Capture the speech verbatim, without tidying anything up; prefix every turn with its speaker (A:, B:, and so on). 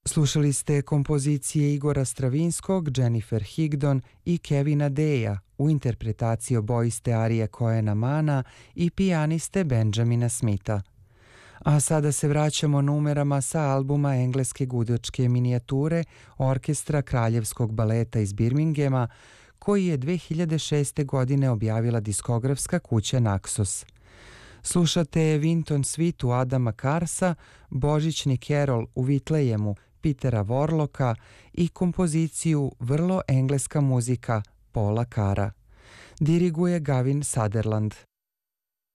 A: Slušali ste kompozicije Igora Stravinskog, Jennifer Higdon i Kevina Deja u interpretaciji oboiste arije Koena Mana i pijaniste Benjamina Smitha. A sada se vraćamo numerama sa albuma engleske gudačke minijature Orkestra Kraljevskog baleta iz Birminghama, koji je dve hiljade šeste. godine objavila diskografska kuća Naxos. Slušate Winton Svitu Adama Karsa, Božićni Kerol u Vitlejemu Petera Vorloka i kompoziciju Vrlo engleska muzika Paula Kara. Diriguje Gavin Sutherland.